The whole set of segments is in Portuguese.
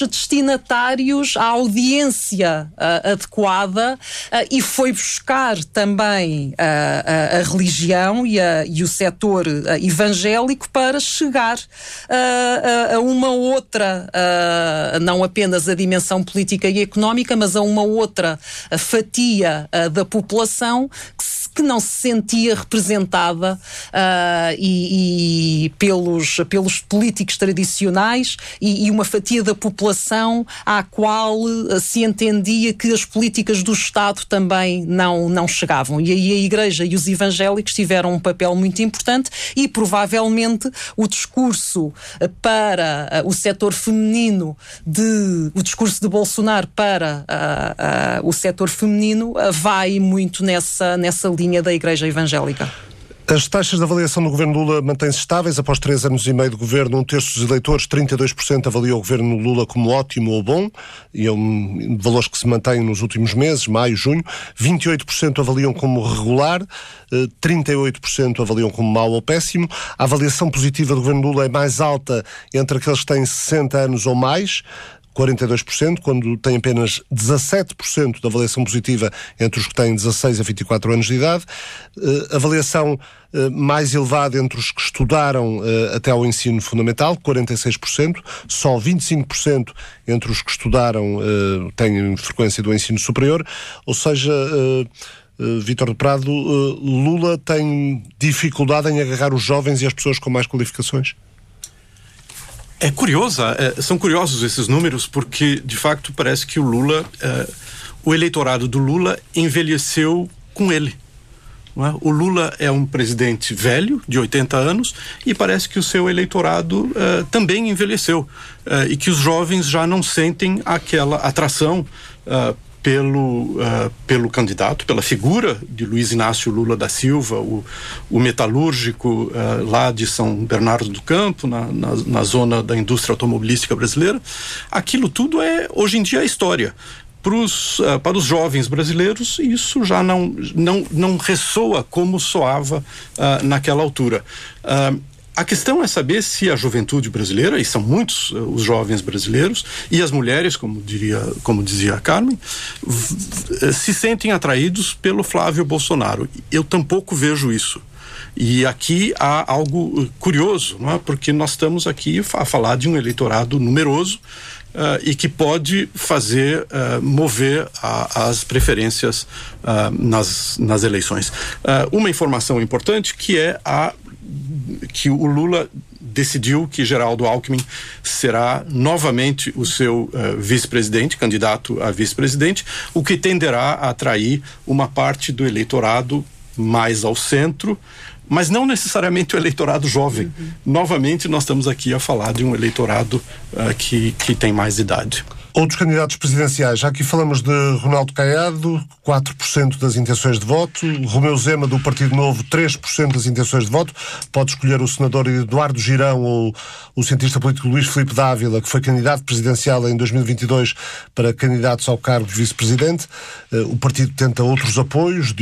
destinatários à audiência adequada e foi buscar também a religião e o setor evangélico para chegar a uma outra, não apenas a dimensão política e económica, mas a uma outra fatia da população que não se sentia representada e pelos políticos tradicionais e uma fatia da população à qual se entendia que as políticas do Estado também não chegavam. E aí a Igreja e os evangélicos tiveram um papel muito importante e provavelmente o discurso para o setor feminino, o discurso de Bolsonaro para o setor feminino vai muito nessa linha da Igreja Evangélica. As taxas de avaliação do governo Lula mantêm-se estáveis. Após 3 anos e meio de governo, um terço dos eleitores, 32%, avaliou o governo Lula como ótimo ou bom, e é valores que se mantêm nos últimos meses, maio, junho. 28% avaliam como regular, 38% avaliam como mau ou péssimo. A avaliação positiva do governo Lula é mais alta entre aqueles que têm 60 anos ou mais, 42%, quando tem apenas 17% de avaliação positiva entre os que têm 16 a 24 anos de idade. Avaliação mais elevada entre os que estudaram até ao ensino fundamental, 46%, só 25% entre os que estudaram têm frequência do ensino superior, ou seja, Vítor do Prado, Lula tem dificuldade em agarrar os jovens e as pessoas com mais qualificações? São curiosos esses números, porque de facto parece que o eleitorado do Lula envelheceu com ele. Não é? O Lula é um presidente velho, de 80 anos, e parece que o seu eleitorado também envelheceu, e que os jovens já não sentem aquela atração pelo candidato, pela figura de Luiz Inácio Lula da Silva, o metalúrgico lá de São Bernardo do Campo, na zona da indústria automobilística brasileira. Aquilo tudo hoje em dia é história. Para os jovens brasileiros, isso já não ressoa como soava naquela altura. A questão é saber se a juventude brasileira, e são muitos os jovens brasileiros, e as mulheres, como dizia a Carmen, se sentem atraídos pelo Flávio Bolsonaro. Eu tampouco vejo isso. E aqui há algo curioso, não é? Porque nós estamos aqui a falar de um eleitorado numeroso e que pode mover as preferências nas eleições. Uma informação importante que o Lula decidiu que Geraldo Alckmin será novamente o seu vice-presidente, candidato a vice-presidente, o que tenderá a atrair uma parte do eleitorado mais ao centro, mas não necessariamente o eleitorado jovem. Novamente, nós estamos aqui a falar de um eleitorado que tem mais idade. Outros candidatos presidenciais, já aqui falamos de Ronaldo Caiado, 4% das intenções de voto, Romeu Zema do Partido Novo, 3% das intenções de voto, pode escolher o senador Eduardo Girão ou o cientista político Luís Filipe Dávila, que foi candidato presidencial em 2022 para candidatos ao cargo de vice-presidente. O partido tenta outros apoios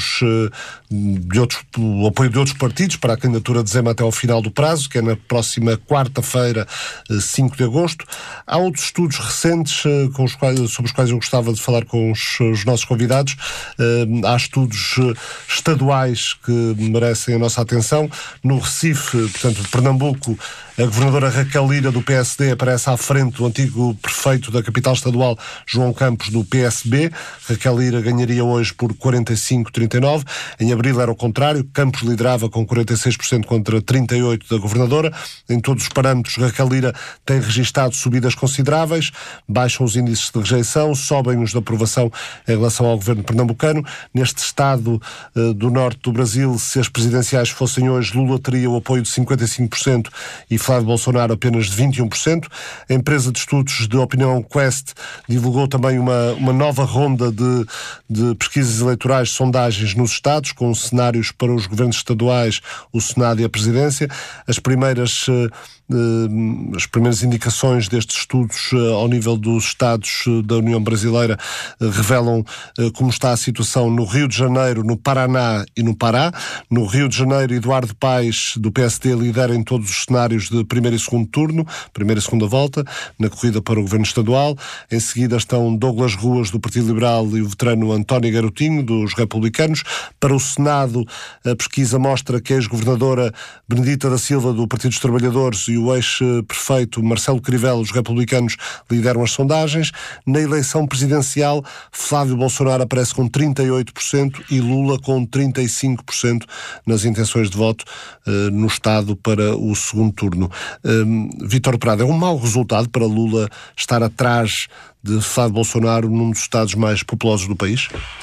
o apoio de outros partidos para a candidatura de Zema até ao final do prazo, que é na próxima quarta-feira, 5 de agosto. Há outros estudos recentes sobre os quais eu gostava de falar com os nossos convidados. Há estudos estaduais que merecem a nossa atenção. No Recife, portanto, de Pernambuco, a governadora Raquel Lira, do PSD, aparece à frente do antigo prefeito da capital estadual, João Campos, do PSB. Raquel Lira ganharia hoje por 45-39. Em abril era o contrário. Campos liderava com 46% contra 38% da governadora. Em todos os parâmetros, Raquel Lira tem registado subidas consideráveis. Baixam os índices de rejeição, sobem os de aprovação em relação ao governo pernambucano. Neste estado do norte do Brasil, se as presidenciais fossem hoje, Lula teria o apoio de 55% e Flávio Bolsonaro apenas de 21%. A empresa de estudos de opinião Quest divulgou também uma nova ronda de pesquisas eleitorais, sondagens nos Estados, com cenários para os governos estaduais, o Senado e a Presidência. As primeiras As primeiras indicações destes estudos ao nível dos Estados da União Brasileira revelam como está a situação no Rio de Janeiro, no Paraná e no Pará. No Rio de Janeiro, Eduardo Paes, do PSD, lidera em todos os cenários de primeiro e segundo turno, primeira e segunda volta, na corrida para o governo estadual. Em seguida estão Douglas Ruas, do Partido Liberal, e o veterano António Garotinho, dos Republicanos. Para o Senado, a pesquisa mostra que a ex-governadora Benedita da Silva, do Partido dos Trabalhadores, e o ex-prefeito Marcelo Crivella, dos Republicanos, lideram as sondagens. Na eleição presidencial, Flávio Bolsonaro aparece com 38% e Lula com 35% nas intenções de voto no Estado para o segundo turno. Vítor Prado, é um mau resultado para Lula estar atrás de Flávio Bolsonaro num dos estados mais populosos do país?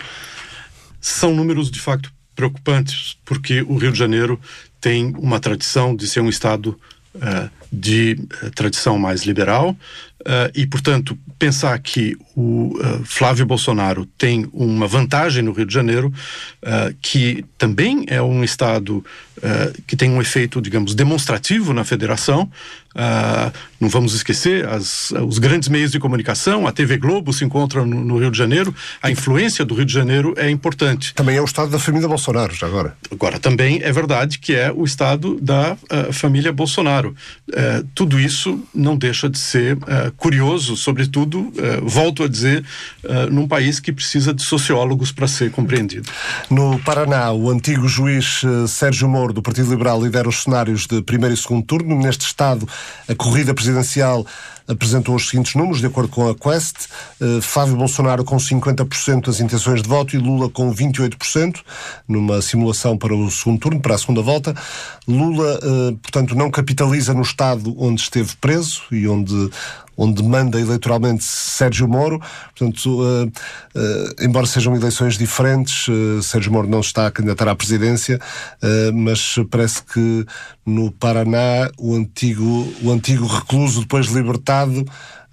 São números de facto preocupantes, porque o Rio de Janeiro tem uma tradição de ser um estado de tradição mais liberal, e, portanto, pensar que o Flávio Bolsonaro tem uma vantagem no Rio de Janeiro, que também é um estado que tem um efeito, digamos, demonstrativo na federação. Não vamos esquecer, os grandes meios de comunicação, a TV Globo se encontra no Rio de Janeiro, a influência do Rio de Janeiro é importante. Também é o estado da família Bolsonaro, já agora. Agora, também é verdade que é o estado da família Bolsonaro. Tudo isso não deixa de ser curioso, sobretudo, volto a dizer, num país que precisa de sociólogos para ser compreendido. No Paraná, o antigo juiz Sérgio Moro, do Partido Liberal, lidera os cenários de primeiro e segundo turno. Neste estado, a corrida presidencial apresentou os seguintes números, de acordo com a Quest: Flávio Bolsonaro com 50% das intenções de voto e Lula com 28%, numa simulação para o segundo turno, para a segunda volta. Lula, portanto, não capitaliza no estado onde esteve preso e onde manda eleitoralmente Sérgio Moro. Portanto, embora sejam eleições diferentes, Sérgio Moro não está a candidatar à presidência, mas parece que no Paraná o antigo recluso, depois libertado,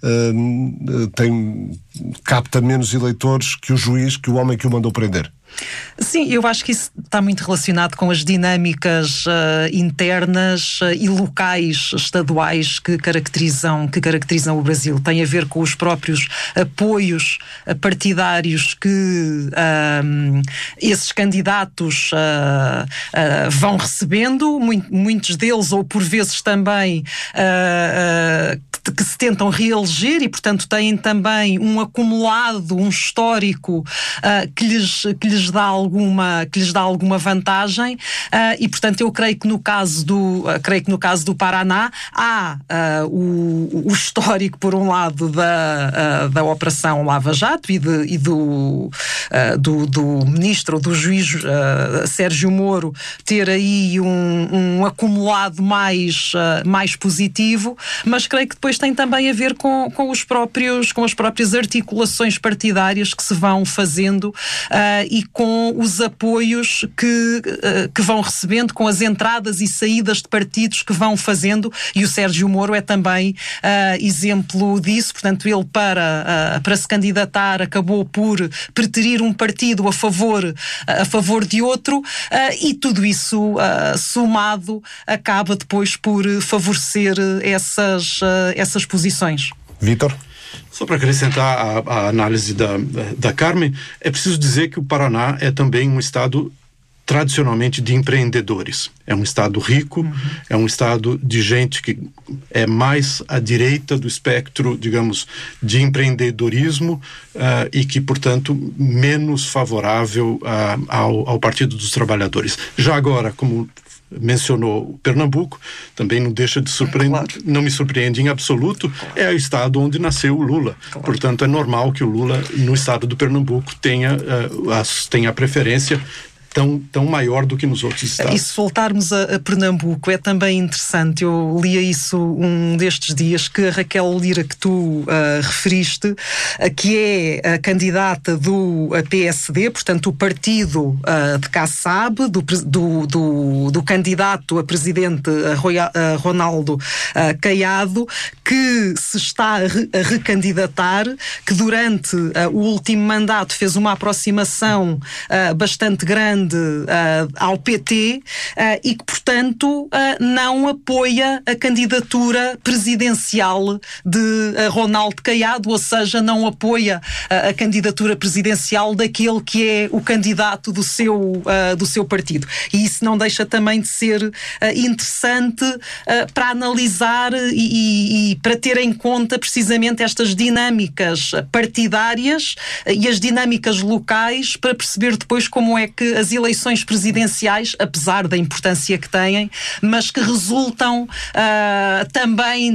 capta menos eleitores que o juiz, que o homem que o mandou prender. Sim, eu acho que isso está muito relacionado com as dinâmicas internas e locais, estaduais, que caracterizam o Brasil. Tem a ver com os próprios apoios partidários que esses candidatos vão recebendo, muitos deles, ou por vezes também que se tentam reeleger, e portanto têm também um acumulado, um histórico que lhes dá alguma vantagem, e portanto eu creio que no caso do Paraná há o histórico, por um lado, da Operação Lava Jato e do ministro, do juiz Sérgio Moro, ter aí um acumulado mais positivo, mas creio que depois tem também a ver com as próprias articulações partidárias que se vão fazendo, e com os apoios que vão recebendo, com as entradas e saídas de partidos que vão fazendo, e o Sérgio Moro é também exemplo disso. Portanto, ele para se candidatar acabou por preterir um partido a favor de outro, e tudo isso somado acaba depois por favorecer essas posições. Vítor? Só para acrescentar a análise da Carmen, é preciso dizer que o Paraná é também um estado tradicionalmente de empreendedores. É um estado rico, é um estado de gente que é mais à direita do espectro, digamos, de empreendedorismo, e que, portanto, menos favorável ao Partido dos Trabalhadores. Já agora, como mencionou o Pernambuco, também não deixa de surpreender, claro. Não me surpreende em absoluto, é o estado onde nasceu o Lula. Claro. Portanto, é normal que o Lula, no estado do Pernambuco, tenha a preferência tão maior do que nos outros estados. E se voltarmos a Pernambuco, é também interessante, eu lia isso um destes dias, que a Raquel Lira, que tu referiste, que é a candidata do PSD, portanto o partido de Kassab, do candidato a presidente Ronaldo Caiado, que se está a recandidatar, que durante o último mandato fez uma aproximação bastante grande corresponde ao PT e que, portanto, não apoia a candidatura presidencial de Ronaldo Caiado, ou seja, não apoia a candidatura presidencial daquele que é o candidato do seu partido. E isso não deixa também de ser interessante para analisar e para ter em conta precisamente estas dinâmicas partidárias e as dinâmicas locais, para perceber depois como é que as eleições presidenciais, apesar da importância que têm, mas que resultam também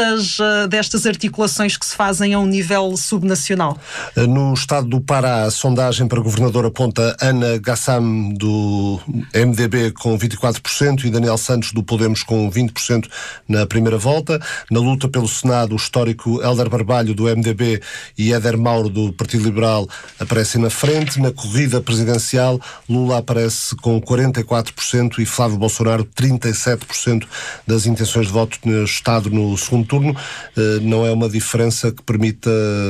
destas articulações que se fazem a um nível subnacional. No estado do Pará, a sondagem para governador aponta Ana Gassam do MDB com 24% e Daniel Santos do Podemos com 20% na primeira volta. Na luta pelo Senado, o histórico Hélder Barbalho do MDB e Éder Mauro do Partido Liberal aparecem na frente. Na corrida presidencial, Lula aparece com 44% e Flávio Bolsonaro 37% das intenções de voto no Estado no segundo turno. Não é uma diferença que permita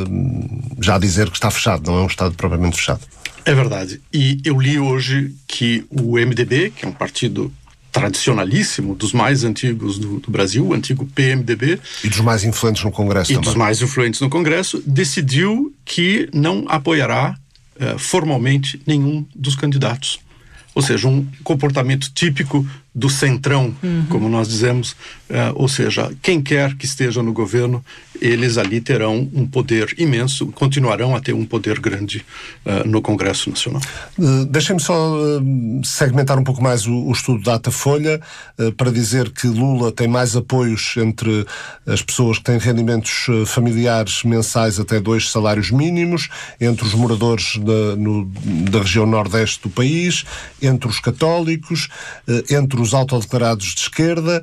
já dizer que está fechado, não é um Estado propriamente fechado. É verdade. E eu li hoje que o MDB, que é um partido tradicionalíssimo, dos mais antigos do Brasil, o antigo PMDB... E dos mais influentes no Congresso também. E dos mais influentes no Congresso, decidiu que não apoiará formalmente nenhum dos candidatos. Ou seja, um comportamento típico do centrão, como nós dizemos, ou seja, quem quer que esteja no governo, eles ali terão um poder imenso, continuarão a ter um poder grande no Congresso Nacional. Deixem-me só segmentar um pouco mais o estudo Datafolha para dizer que Lula tem mais apoios entre as pessoas que têm rendimentos familiares mensais até 2 salários mínimos, entre os moradores da região nordeste do país, entre os católicos, entre os autodeclarados de esquerda,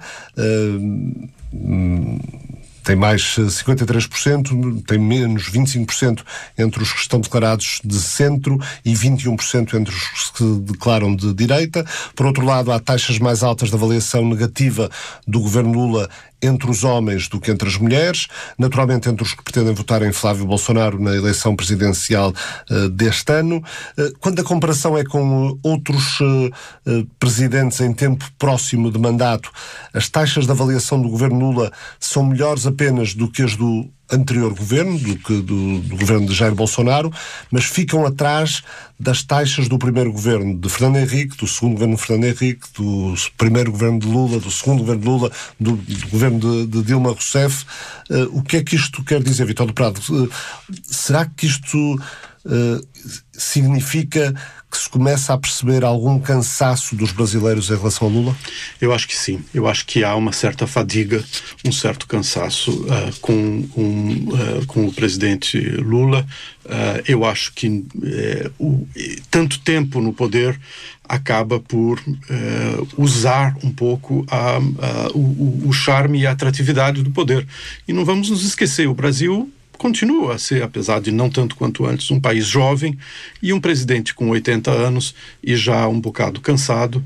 tem mais 53%, tem menos 25% entre os que estão declarados de centro e 21% entre os que se declaram de direita. Por outro lado, há taxas mais altas de avaliação negativa do governo Lula entre os homens do que entre as mulheres, naturalmente entre os que pretendem votar em Flávio Bolsonaro na eleição presidencial deste ano. Quando a comparação é com outros presidentes em tempo próximo de mandato, as taxas de avaliação do governo Lula são melhores apenas do que as do anterior governo, do governo de Jair Bolsonaro, mas ficam atrás das taxas do primeiro governo de Fernando Henrique, do segundo governo de Fernando Henrique, do primeiro governo de Lula, do segundo governo de Lula, do governo de Dilma Rousseff. O que é que isto quer dizer, Vítor do Prado? Será que isto significa que se começa a perceber algum cansaço dos brasileiros em relação a Lula? Eu acho que sim. Eu acho que há uma certa fadiga, um certo cansaço com o presidente Lula. Eu acho que tanto tempo no poder acaba por usar um pouco o charme e a atratividade do poder. E não vamos nos esquecer, o Brasil continua a ser, apesar de não tanto quanto antes, um país jovem, e um presidente com 80 anos e já um bocado cansado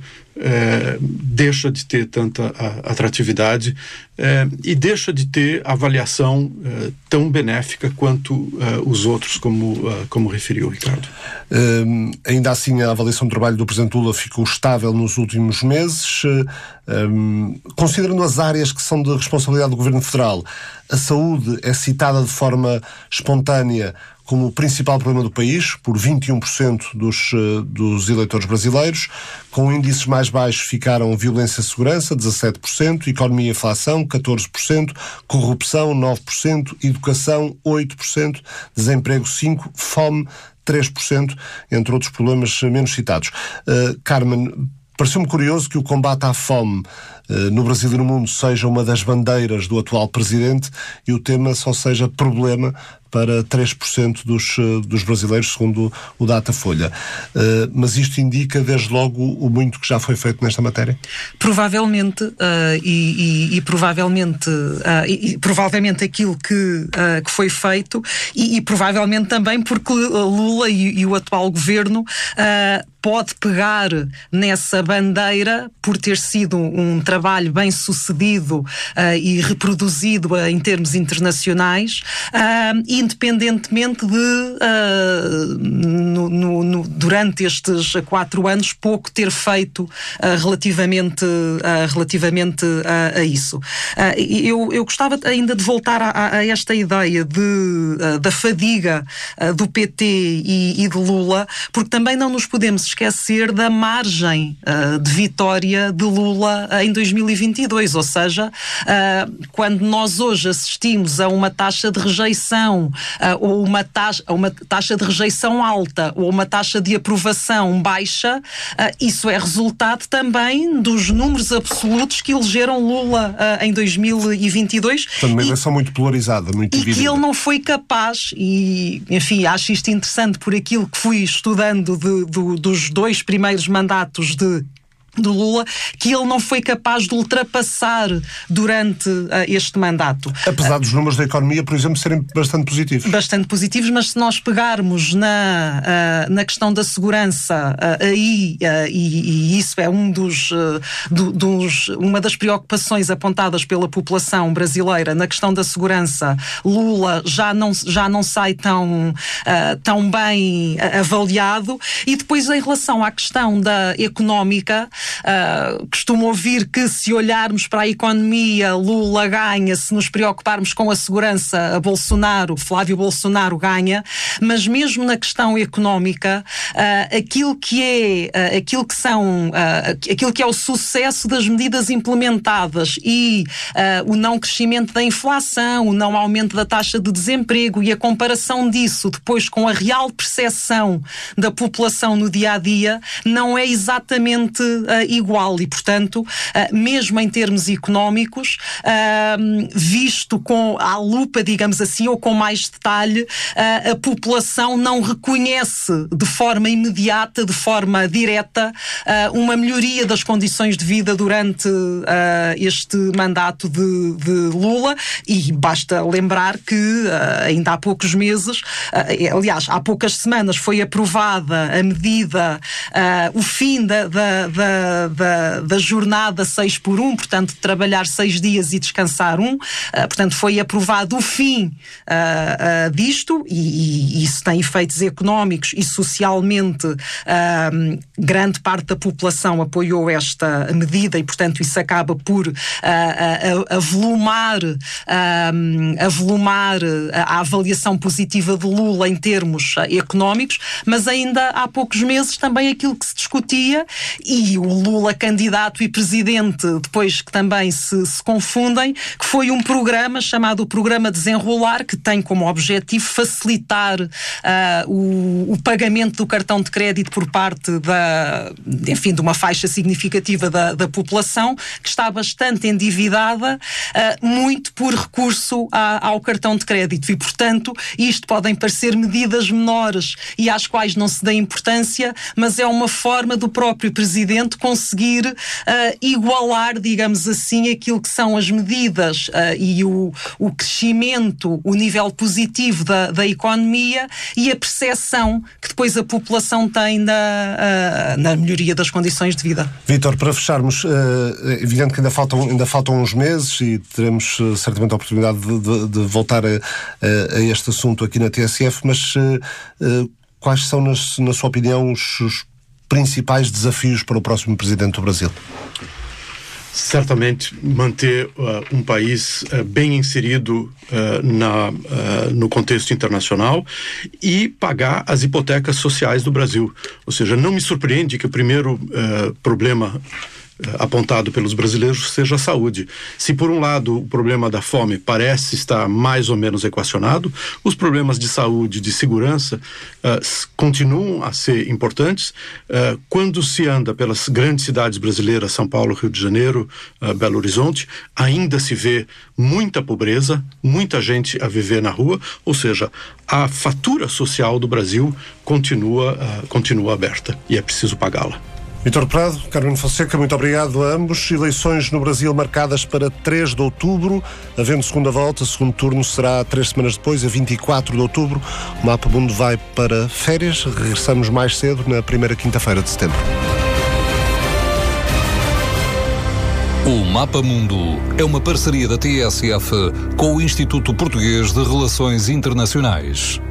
deixa de ter tanta atratividade e deixa de ter avaliação tão benéfica quanto os outros, como referiu o Ricardo. Ainda assim, a avaliação do trabalho do presidente Lula ficou estável nos últimos meses. Considerando as áreas que são de responsabilidade do Governo Federal, a saúde é citada de forma espontânea como o principal problema do país, por 21% dos eleitores brasileiros. Com índices mais baixos ficaram violência e segurança, 17%, economia e inflação, 14%, corrupção, 9%, educação, 8%, desemprego, 5%, fome, 3%, entre outros problemas menos citados. Carmen, pareceu-me curioso que o combate à fome no Brasil e no mundo seja uma das bandeiras do atual presidente e o tema só seja problema para 3% dos brasileiros, segundo o Datafolha. Mas isto indica, desde logo, o muito que já foi feito nesta matéria? Provavelmente, provavelmente aquilo que foi feito e provavelmente também porque Lula e o atual governo pode pegar nessa bandeira por ter sido um trabalho bem sucedido e reproduzido em termos internacionais, independentemente de durante estes 4 anos pouco ter feito relativamente a isso. Eu gostava ainda de voltar a esta ideia da fadiga do PT e de Lula, porque também não nos podemos esquecer da margem de vitória de Lula em 2022, ou seja, quando nós hoje assistimos a uma taxa de rejeição ou uma taxa de rejeição alta ou uma taxa de aprovação baixa, isso é resultado também dos números absolutos que elegeram Lula em 2022. Portanto, uma eleição muito polarizada, muito dividida. E que ele não foi capaz, e enfim, acho isto interessante por aquilo que fui estudando dos 2 primeiros mandatos de Lula, que ele não foi capaz de ultrapassar durante este mandato. Apesar dos números da economia, por exemplo, serem bastante positivos. Bastante positivos, mas se nós pegarmos na questão da segurança, e isso é uma das preocupações apontadas pela população brasileira, na questão da segurança, Lula já não sai tão bem avaliado. E depois, em relação à questão da económica, costumo ouvir que, se olharmos para a economia, Lula ganha, se nos preocuparmos com a segurança, Flávio Bolsonaro ganha, mas mesmo na questão económica, aquilo que é o sucesso das medidas implementadas e o não crescimento da inflação, o não aumento da taxa de desemprego e a comparação disso depois com a real percepção da população no dia-a-dia, não é exatamente igual. E, portanto, mesmo em termos económicos, visto à lupa, digamos assim, ou com mais detalhe, a população não reconhece de forma imediata, de forma direta, uma melhoria das condições de vida durante este mandato de Lula. E basta lembrar que ainda há poucos meses, aliás, há poucas semanas, foi aprovada a medida, o fim da jornada 6x1, portanto, de trabalhar 6 dias e descansar 1. Portanto, foi aprovado o fim disto, e isso tem efeitos económicos e socialmente grande parte da população apoiou esta medida, e, portanto, isso acaba por avolumar a avaliação positiva de Lula em termos económicos. Mas ainda há poucos meses também aquilo que se discutia, e o Lula candidato e presidente depois que também se confundem, que foi um programa chamado o Programa Desenrolar, que tem como objetivo facilitar o pagamento do cartão de crédito por parte de uma faixa significativa da população, que está bastante endividada, muito por recurso ao cartão de crédito. E, portanto, isto podem parecer medidas menores e às quais não se dá importância, mas é uma forma do próprio presidente conseguir igualar, digamos assim, aquilo que são as medidas e o crescimento, o nível positivo da economia e a percepção que depois a população tem na melhoria das condições de vida. Vítor, para fecharmos, é evidente que ainda faltam uns meses e teremos certamente a oportunidade de voltar a este assunto aqui na TSF, mas quais são, na sua opinião, os principais desafios para o próximo Presidente do Brasil? Certamente manter um país bem inserido no contexto internacional e pagar as hipotecas sociais do Brasil. Ou seja, não me surpreende que o primeiro problema apontado pelos brasileiros seja a saúde. Se por um lado o problema da fome parece estar mais ou menos equacionado, os problemas de saúde, de segurança continuam a ser importantes. Quando se anda pelas grandes cidades brasileiras, São Paulo, Rio de Janeiro, Belo Horizonte, ainda se vê muita pobreza, muita gente a viver na rua, ou seja, a fatura social do Brasil continua aberta e é preciso pagá-la. Vítor Prado, Carmen Fonseca, muito obrigado a ambos. Eleições no Brasil marcadas para 3 de outubro, havendo segunda volta, segundo turno será 3 semanas depois, a 24 de outubro. O Mapa Mundo vai para férias, regressamos mais cedo, na primeira quinta-feira de setembro. O Mapa Mundo é uma parceria da TSF com o Instituto Português de Relações Internacionais.